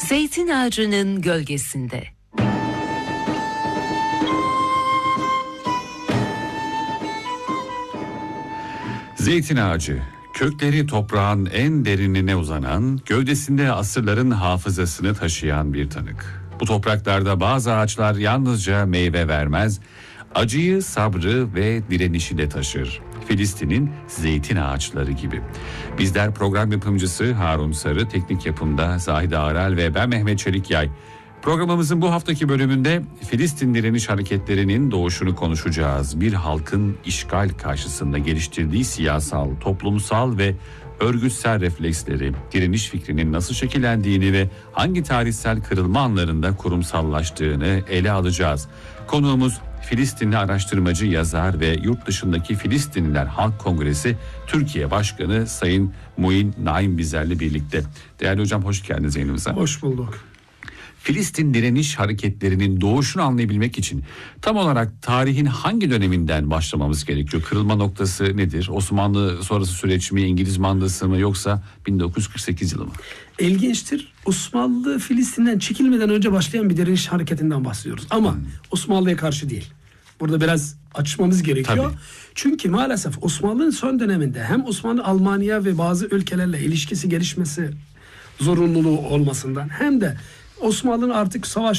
Zeytin ağacının gölgesinde. Zeytin ağacı, kökleri toprağın en derinine uzanan, gövdesinde asırların hafızasını taşıyan bir tanık. Bu topraklarda bazı ağaçlar yalnızca meyve vermez, acıyı, sabrı ve direnişi de taşır. Filistin'in zeytin ağaçları gibi. Bizler program yapımcısı Harun Sarı, teknik yapımda Zahide Aral ve ben Mehmet Çelikyay. Programımızın bu haftaki bölümünde Filistin direniş hareketlerinin doğuşunu konuşacağız. Bir halkın işgal karşısında geliştirdiği siyasal, toplumsal ve örgütsel refleksleri, direniş fikrinin nasıl şekillendiğini ve hangi tarihsel kırılma anlarında kurumsallaştığını ele alacağız. Konuğumuz Filistinli araştırmacı, yazar ve yurt dışındaki Filistinliler Halk Kongresi Türkiye Başkanı Sayın Muin Naim Bizer'le birlikte. Değerli hocam, hoş geldiniz yayınımıza. Hoş bulduk. Filistin direniş hareketlerinin doğuşunu anlayabilmek için tam olarak tarihin hangi döneminden başlamamız gerekiyor? Kırılma noktası nedir? Osmanlı sonrası süreç mi, İngiliz mandası mı, yoksa 1948 yılı mı? İlginçtir. Osmanlı Filistin'den çekilmeden önce başlayan bir direniş hareketinden bahsediyoruz. Ama Osmanlı'ya karşı değil. Burada biraz açmamız gerekiyor. Tabii. Çünkü maalesef Osmanlı'nın son döneminde hem Osmanlı, Almanya ve bazı ülkelerle ilişkisi gelişmesi zorunluluğu olmasından hem de Osmanlı'nın artık savaş